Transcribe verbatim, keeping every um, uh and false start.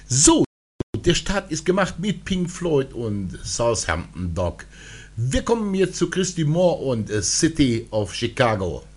So, der Start ist gemacht mit Pink Floyd und Southampton Dog. Wir kommen jetzt zu Christy Moore und äh, City of Chicago.